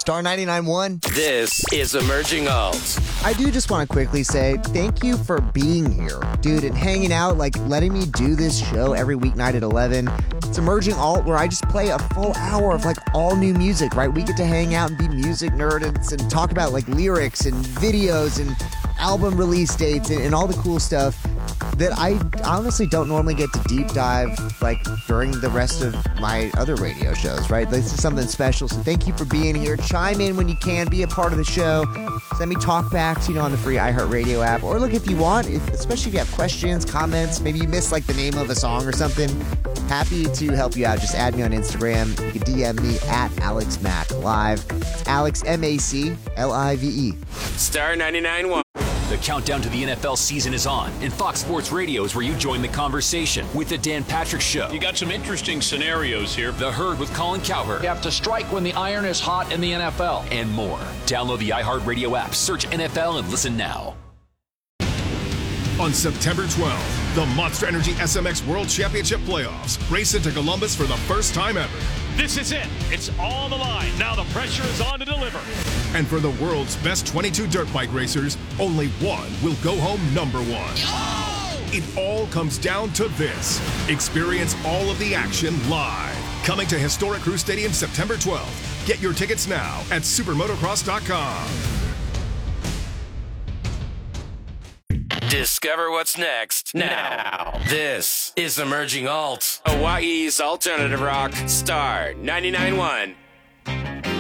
Star 99.1. This is Emerging Alt. I do just want to quickly say thank you for being here, dude, and hanging out, like letting me do this show every weeknight at 11. It's Emerging Alt, where I just play a full hour of like all new music, right? We get to hang out and be music nerds and talk about like lyrics and videos and album release dates and all the cool stuff that I honestly don't normally get to deep dive like during the rest of my other radio shows, right? This is something special, so thank you for being here. Chime in when you can, be a part of the show. Send me talkbacks, on the free iHeartRadio app. Or look, if you want, especially if you have questions, comments, maybe you missed like the name of a song or something, happy to help you out. Just add me on Instagram. You can DM me at AlexMacLive. It's Alex, MacLive. Star 99.1. The countdown to the NFL season is on, and Fox Sports Radio is where you join the conversation with The Dan Patrick Show. You got some interesting scenarios here. The Herd with Colin Cowherd. You have to strike when the iron is hot in the NFL. And more. Download the iHeartRadio app, search NFL, and listen now. On September 12th, the Monster Energy SMX World Championship Playoffs race into Columbus for the first time ever. This is it. It's all on the line. Now the pressure is on to deliver. And for the world's best 22 dirt bike racers, only one will go home number one. It all comes down to this. Experience all of the action live. Coming to Historic Crew Stadium September 12th. Get your tickets now at supermotocross.com. Discover what's next now. This is Emerging Alt, Hawaii's alternative rock. Star 99.1.